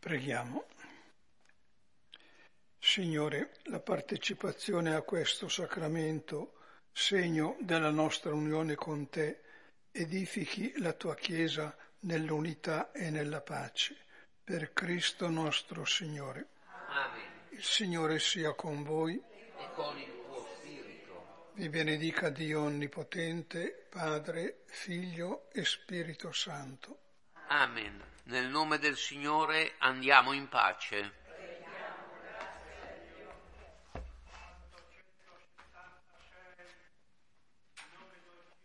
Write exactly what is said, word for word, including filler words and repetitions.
Preghiamo. Signore, la partecipazione a questo sacramento, segno della nostra unione con Te, edifichi la Tua Chiesa nell'unità e nella pace. Per Cristo nostro Signore. Amen. Il Signore sia con voi. E con il tuo spirito. Vi benedica Dio Onnipotente, Padre, Figlio e Spirito Santo. Amen. Nel nome del Signore andiamo in pace.